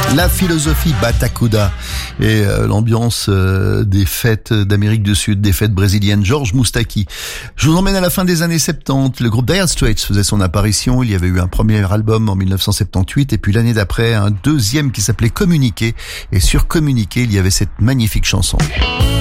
La philosophie Batacuda et l'ambiance des fêtes d'Amérique du Sud, des fêtes brésiliennes. George Moustaki. Je vous emmène à la fin des années 70. Le groupe Dire Straits faisait son apparition. Il y avait eu un premier album en 1978 et puis l'année d'après un deuxième qui s'appelait Communiquer. Et sur Communiquer, il y avait cette magnifique chanson.